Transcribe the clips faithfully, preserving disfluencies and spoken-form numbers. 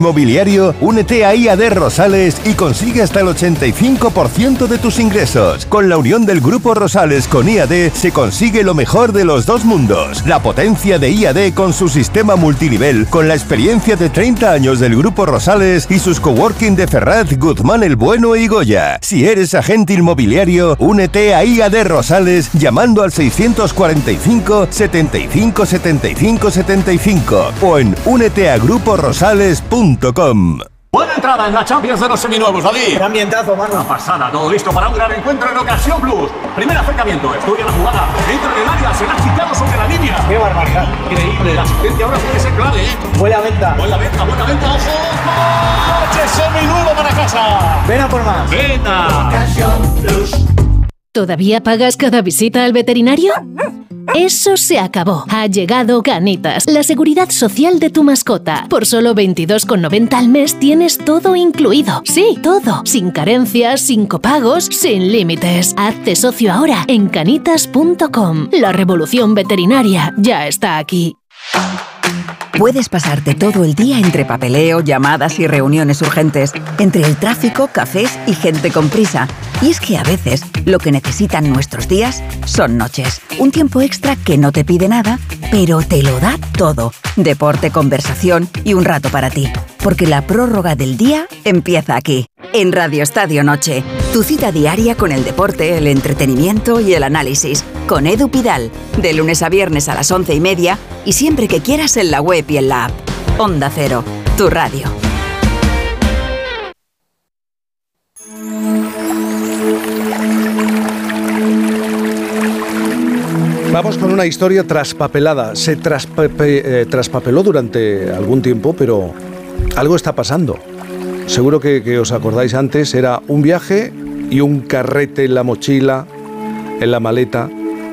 Inmobiliario, únete a I A D Rosales y consigue hasta el ochenta y cinco por ciento de tus ingresos. Con la unión del Grupo Rosales con I A D se consigue lo mejor de los dos mundos. La potencia de I A D con su sistema multinivel, con la experiencia de treinta años del Grupo Rosales y sus coworking de Ferraz, Guzmán el Bueno y Goya. Si eres agente inmobiliario, únete a I A D Rosales llamando al seiscientos cuarenta y cinco, setenta y cinco, setenta y cinco, setenta y cinco o en únete a grupo rosales punto com. Buena entrada en la Champions de los seminuevos, David. Qué ambientazo, mano. Una pasada, todo listo para un gran encuentro en Ocasión Plus. Primer acercamiento, estudia la jugada, entra en el área, será chicado sobre la línea. Qué barbaridad. Increíble, la asistencia ahora puede ser clave, ¿eh? Buena venta. Buena venta, buena venta, ojo. ¡Coche seminuevo para casa! Ven a por más. ¡Venta! Ocasión Plus. ¿Todavía pagas cada visita al veterinario? Eso se acabó. Ha llegado Canitas, la seguridad social de tu mascota. Por solo veintidós con noventa al mes tienes todo incluido. Sí, todo. Sin carencias, sin copagos, sin límites. Hazte socio ahora en canitas punto com. La revolución veterinaria ya está aquí. Puedes pasarte todo el día entre papeleo, llamadas y reuniones urgentes, entre el tráfico, cafés y gente con prisa. Y es que a veces lo que necesitan nuestros días son noches. Un tiempo extra que no te pide nada, pero te lo da todo. Deporte, conversación y un rato para ti. Porque la prórroga del día empieza aquí, en Radio Estadio Noche. Tu cita diaria con el deporte, el entretenimiento y el análisis. Con Edu Pidal, de lunes a viernes a las once y media y siempre que quieras en la web y en la app. Onda Cero, tu radio. Vamos con una historia traspapelada. Se traspape, eh, traspapeló durante algún tiempo, pero algo está pasando. Seguro que, que os acordáis antes, era un viaje y un carrete en la mochila, en la maleta.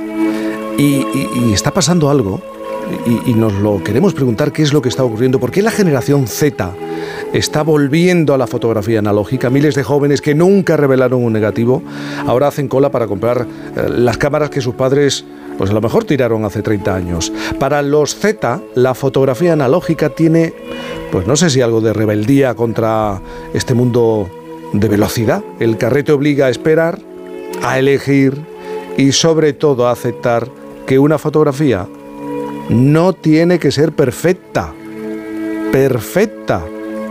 Y, y, y está pasando algo. Y, y nos lo queremos preguntar, qué es lo que está ocurriendo. ¿Por qué la generación Z está volviendo a la fotografía analógica? Miles de jóvenes que nunca revelaron un negativo ahora hacen cola para comprar eh, las cámaras que sus padres pues a lo mejor tiraron hace treinta años. Para los Z, la fotografía analógica tiene, pues no sé si algo de rebeldía contra este mundo de velocidad. El carrete obliga a esperar, a elegir y sobre todo a aceptar que una fotografía no tiene que ser perfecta. Perfecta.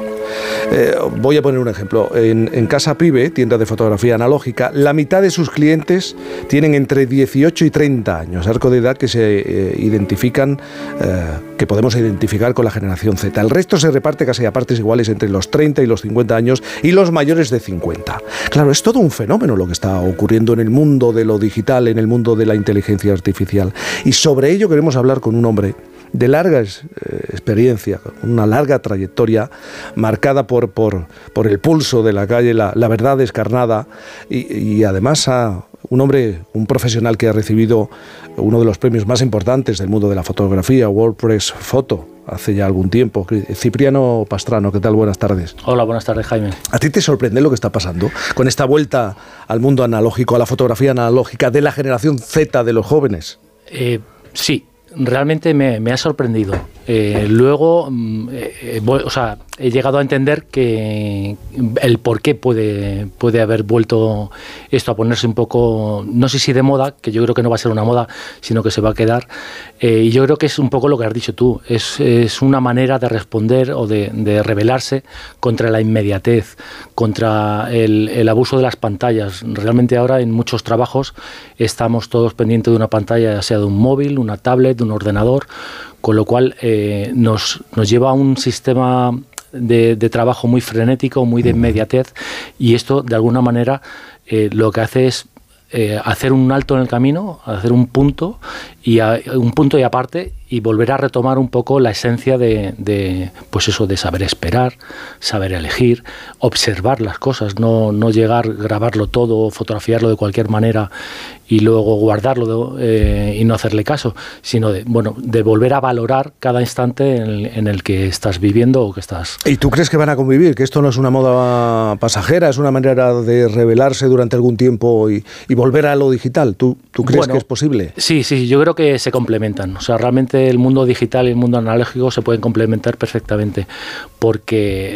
Eh, voy a poner un ejemplo. En, en Casa Pibe, tienda de fotografía analógica, la mitad de sus clientes tienen entre dieciocho y treinta años, arco de edad que se eh, identifican, eh, que podemos identificar con la generación Z. El resto se reparte casi a partes iguales entre los treinta y los cincuenta años y los mayores de cincuenta. Claro, es todo un fenómeno lo que está ocurriendo en el mundo de lo digital, en el mundo de la inteligencia artificial. Y sobre ello queremos hablar con un hombre de larga eh, experiencia, una larga trayectoria marcada por, por, por el pulso de la calle, la, la verdad descarnada y, y además a un hombre, un profesional que ha recibido uno de los premios más importantes del mundo de la fotografía, World Press Photo, hace ya algún tiempo. Cipriano Pastrano, ¿qué tal? Buenas tardes. Hola, buenas tardes, Jaime. ¿A ti te sorprende lo que está pasando con esta vuelta al mundo analógico, a la fotografía analógica de la generación Z de los jóvenes? Eh, sí. Realmente me, me ha sorprendido. Eh, luego, eh, o sea, he llegado a entender que el por qué puede, puede haber vuelto esto a ponerse un poco, no sé si de moda, que yo creo que no va a ser una moda, sino que se va a quedar. Eh, y yo creo que es un poco lo que has dicho tú, es, es una manera de responder o de, de rebelarse contra la inmediatez, contra el, el abuso de las pantallas. Realmente ahora en muchos trabajos estamos todos pendientes de una pantalla, ya sea de un móvil, una tablet, de un ordenador, con lo cual eh, nos, nos lleva a un sistema de, de trabajo muy frenético, muy de inmediatez, y esto de alguna manera eh, lo que hace es eh, hacer un alto en el camino, hacer un punto y a, un punto y aparte y volver a retomar un poco la esencia de, de pues eso, de saber esperar, saber elegir, observar las cosas, no, no llegar, grabarlo todo, fotografiarlo de cualquier manera y luego guardarlo de, eh, y no hacerle caso, sino de, bueno, de volver a valorar cada instante en el, en el que estás viviendo o que estás... ¿Y tú crees que van a convivir? ¿Que esto no es una moda pasajera? ¿Es una manera de rebelarse durante algún tiempo y, y volver a lo digital? ¿Tú, tú crees bueno, que es posible? Sí, sí, yo creo que se complementan. O sea, realmente el mundo digital y el mundo analógico se pueden complementar perfectamente, porque